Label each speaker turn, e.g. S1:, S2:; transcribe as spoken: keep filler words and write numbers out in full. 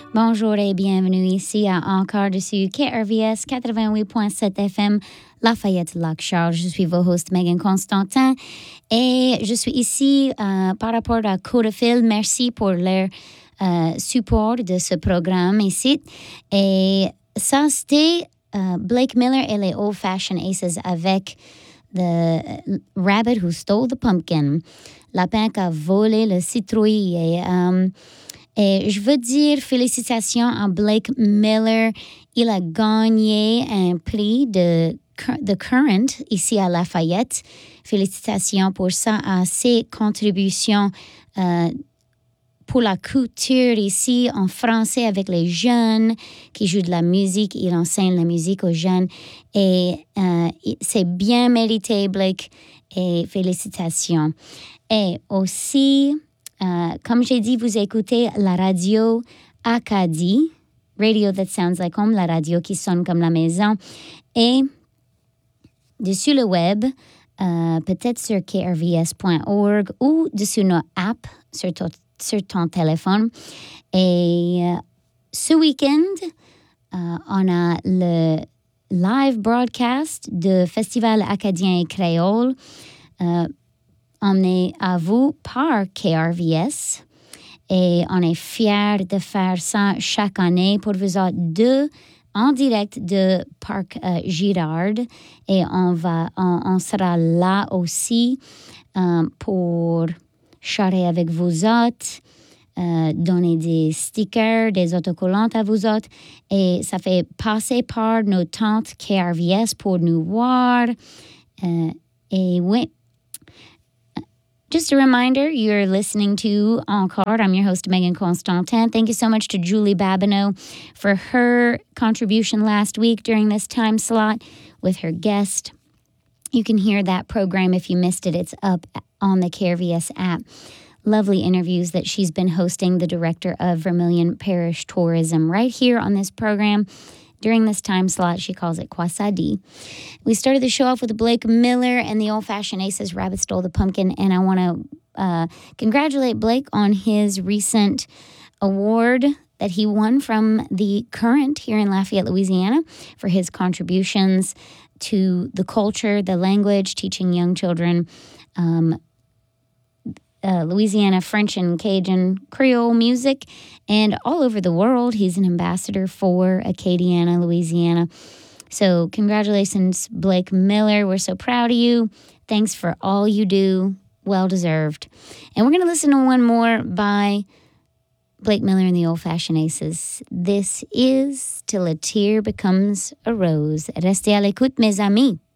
S1: Bonjour et bienvenue ici à Encore dessus K R V S quatre-vingt-huit point sept F M Lafayette-Lac-Charles. Je suis vos hosts Megan Constantin et je suis ici euh, par rapport à Codaphil. Merci pour leur euh, support de ce programme ici. Et ça, c'était euh, Blake Miller et les Old Fashioned Aces avec The Rabbit Who Stole the Pumpkin. Lapin qui a volé le citrouille. Et, um, et je veux dire félicitations à Blake Miller. Il a gagné un prix de The Current ici à Lafayette. Félicitations pour ça, à ses contributions euh, pour la culture ici en français avec les jeunes qui jouent de la musique. Il enseigne la musique aux jeunes. Et euh, c'est bien mérité, Blake. Et félicitations. Et aussi, euh, comme j'ai dit, vous écoutez la radio Acadie, Radio That Sounds Like Home, la radio qui sonne comme la maison. Et dessus le web, euh, peut-être sur k r v s point org ou dessus nos apps sur, to- sur ton téléphone. Et euh, ce week-end, euh, on a le live broadcast de Festival acadien et créole. Euh, emmené à vous par K R V S et on est fiers de faire ça chaque année pour vous autres deux en direct de Parc euh, Girard et on va on, on sera là aussi euh, pour charrer avec vous autres, euh, donner des stickers, des autocollants à vous autres et ça fait passer par nos tantes K R V S pour nous voir euh, et oui. Just a reminder, you're listening to Encore. I'm your host, Megan Constantin. Thank you so much to Julie Babineau for her contribution last week during this time slot with her guest. You can hear that program if you missed it. It's up on the K R V S app. Lovely interviews that she's been hosting, the director of Vermilion Parish Tourism, right here on this program. During this time slot, she calls it Kwasadi. We started the show off with Blake Miller and the Old Fashioned Aces, Rabbit Stole the Pumpkin, and I want to uh, congratulate Blake on his recent award that he won from the Current here in Lafayette, Louisiana, for his contributions to the culture, the language, teaching young children um, Uh, Louisiana French and Cajun Creole music, and all over the world. He's an ambassador for Acadiana, Louisiana. So congratulations, Blake Miller. We're so proud of you. Thanks for all you do. Well deserved. And we're going to listen to one more by Blake Miller and the Old Fashioned Aces. This is Till a Tear Becomes a Rose. Restez à l'écoute, mes amis.